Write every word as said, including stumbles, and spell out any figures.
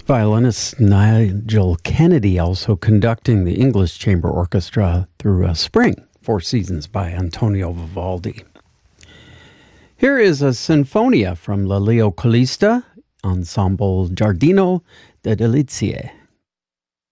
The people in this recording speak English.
Violinist Nigel Kennedy also conducting the English Chamber Orchestra through uh, Spring, Four Seasons by Antonio Vivaldi. Here is a sinfonia from La Leo Calista, Ensemble Giardino de Delizie.